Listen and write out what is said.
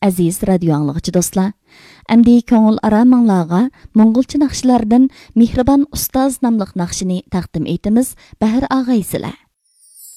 Aziz radio anlıqçı dostlar, əmdi көңіл ара manglarga Mongolcha naqşlardan Mehribon Ustaz namlıq naqşini taqdim etimiz. Bahir ağaysizlar.